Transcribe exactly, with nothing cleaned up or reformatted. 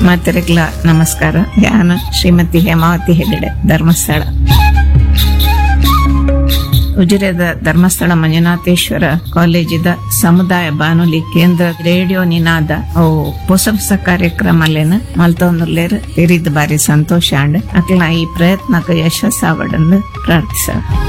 ಮಾತೆರೆಗ್ಲ ನಮಸ್ಕಾರ. ನಾನು ಶ್ರೀಮತಿ ಹೇಮಾವತಿ ಹೆಗಡೆ, ಧರ್ಮಸ್ಥಳ. ಉಜಿರೆದ ಧರ್ಮಸ್ಥಳ ಮಂಜುನಾಥೇಶ್ವರ ಕಾಲೇಜಿದ ಸಮುದಾಯ ಬಾನುಲಿ ಕೇಂದ್ರ ರೇಡಿಯೋ ನಿನಾದ ಅವು ಹೊಸ ಹೊಸ ಕಾರ್ಯಕ್ರಮಲೇನ ಮಲ್ತೊಂದುರ್ಲೇರ್ ತಿರಿದ್ ಬಾರಿ ಸಂತೋಷ ಅಂಡ್ ಅಕ್ಲ ಈ ಪ್ರಯತ್ನಕ್ಕೆ ಯಶಸ್ಸಾವಡನ್ನು ಪ್ರಾರ್ಥಿಸ.